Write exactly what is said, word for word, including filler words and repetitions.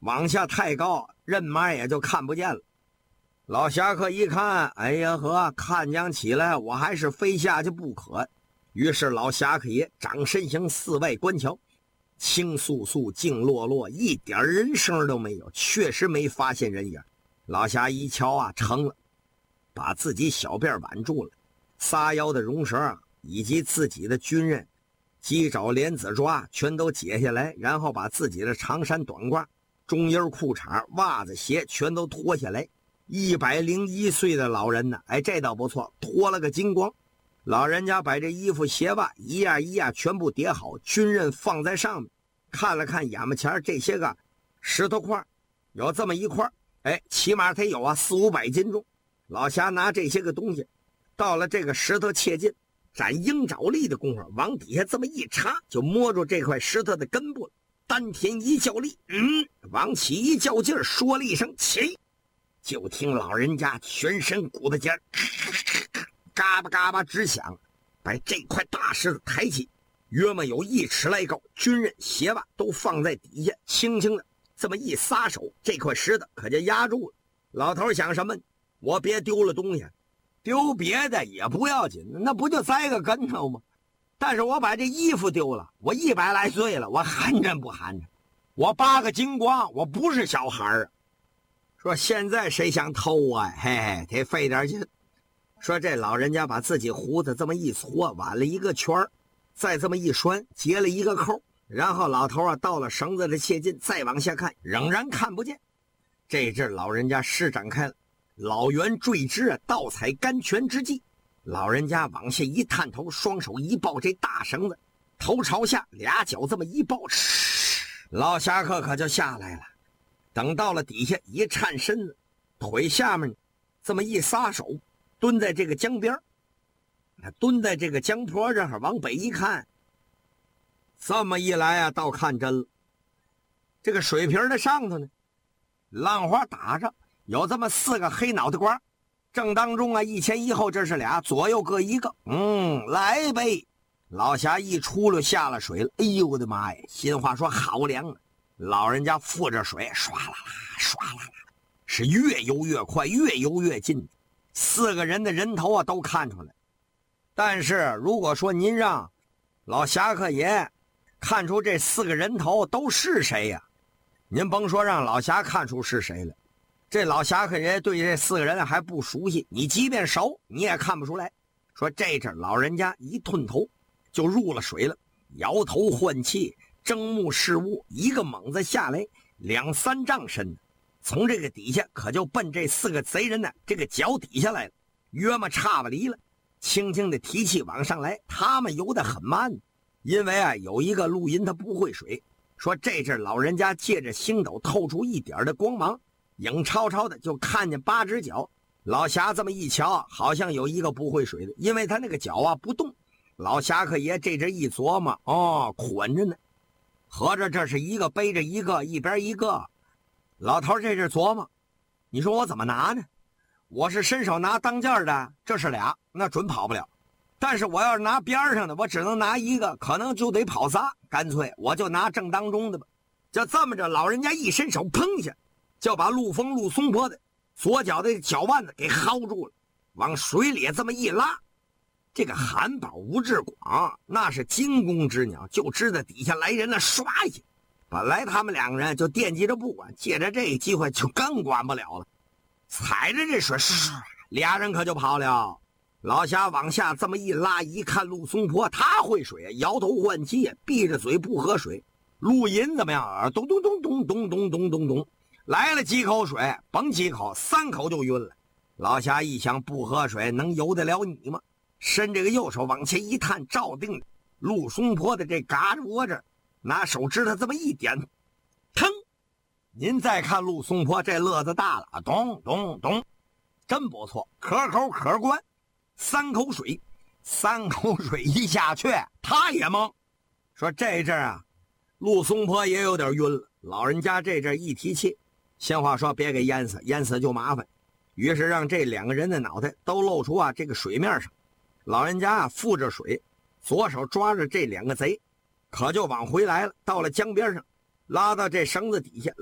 往下太高，人马也就看不见了。老侠客一看，哎呀呵，看将起来我还是非下去不可。于是老侠客爷掌身形四外观瞧，青素素静落落，一点人声都没有，确实没发现人影。老侠一瞧啊，成了，把自己小辫挽住了，撒腰的绒绳以及自己的军刃、鸡爪、莲子抓全都解下来，然后把自己的长衫短褂、中衣裤衩、袜子鞋全都脱下来。一百零一岁的老人呢，哎，这倒不错，脱了个精光。老人家把这衣服鞋袜一样一样全部叠好，军刃放在上面，看了看眼巴前这些个石头块，有这么一块，哎，起码得有啊四五百斤重。老侠拿这些个东西到了这个石头切近，展鹰爪力的功夫，往底下这么一插，就摸住这块石头的根部了。丹田一较力，嗯，往起一较劲儿，说了一声起，就听老人家全身骨头尖嘎巴嘎巴直响，把这块大石头抬起，约莫有一尺来高，军刃鞋袜都放在底下，轻轻的这么一撒手，这块石头可就压住了。老头想什么？我别丢了东西，丢别的也不要紧，那不就栽个跟头吗？但是我把这衣服丢了，我一百来岁了，我寒碜不寒碜？我八个精光，我不是小孩啊。说现在谁想偷啊？嘿嘿，得费点劲。说这老人家把自己胡子这么一搓，挽了一个圈，再这么一拴，结了一个扣，然后老头啊到了绳子的切近，再往下看，仍然看不见。这阵老人家施展开了老猿坠之啊，倒采甘泉之计。老人家往下一探头，双手一抱这大绳子，头朝下，俩脚这么一抱，老侠客可就下来了。等到了底下一颤身子，腿下面这么一撒手，蹲在这个江边，蹲在这个江坡上往北一看，这么一来啊，倒看真了。这个水瓶的上头呢，浪花打着，有这么四个黑脑袋瓜，正当中啊，一前一后，这是俩，左右各一个。嗯，来呗！老侠一出溜下了水了，哎呦我的妈呀！心话说好凉啊！老人家负着水，唰啦啦，唰啦啦，是越游越快，越游越近。四个人的人头啊都看出来。但是如果说您让老侠客爷看出这四个人头都是谁呀、啊？您甭说让老侠看出是谁了，这老侠客爷对这四个人还不熟悉，你即便熟你也看不出来。说这阵老人家一吞头就入了水了，摇头换气，睁目视物，一个猛子下来两三丈深，从这个底下可就奔这四个贼人的这个脚底下来了，约么差不离了。轻轻的提气往上来，他们游得很慢，因为啊有一个陆银他不会水。说这阵老人家借着星斗透出一点的光芒，影超超的就看见八只脚。老侠这么一瞧，好像有一个不会水的，因为他那个脚啊不动。老侠客爷这阵一琢磨，哦，捆着呢，合着这是一个背着一个，一边一个。老头这阵琢磨，你说我怎么拿呢？我是伸手拿当间的，这是俩，那准跑不了。但是我要是拿边上的，我只能拿一个，可能就得跑仨，干脆我就拿正当中的吧。就这么着，老人家一伸手，砰一下就把陆丰陆松坡的左脚的脚腕子给薅住了，往水里这么一拉。这个韩宝吴志广那是惊弓之鸟，就知道底下来人了，唰一下。本来他们两个人就惦记着不管，借着这个机会就更管不了了，踩着这水，俩人可就跑了。老侠往下这么一拉，一看陆松坡他会水，摇头换气，闭着嘴不喝水。陆银怎么样？咚咚咚咚咚咚咚咚咚，来了几口水，甭几口，三口就晕了。老侠一想，不喝水能游得了你吗？伸这个右手往前一探，照定陆松坡的这嘎着窝这，拿手指头这么一点，腾！您再看陆松坡这乐子大了，咚咚咚，真不错，可口可观。三口水，三口水一下去，他也懵。说这阵啊，陆松坡也有点晕了。老人家这阵一提气，闲话说别给淹死，淹死就麻烦。于是让这两个人的脑袋都露出啊这个水面上。老人家啊负着水，左手抓着这两个贼，可就往回来了。到了江边上，拉到这绳子底下。